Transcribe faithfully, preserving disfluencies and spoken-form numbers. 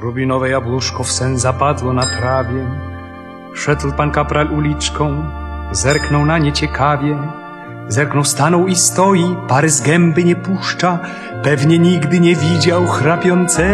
Rubinowe jabłuszko w sen zapadło na trawie. Szedł pan kapral uliczką, zerknął na nie ciekawie. Zerknął, stanął i stoi, pary z gęby nie puszcza, pewnie nigdy nie widział chrapiącego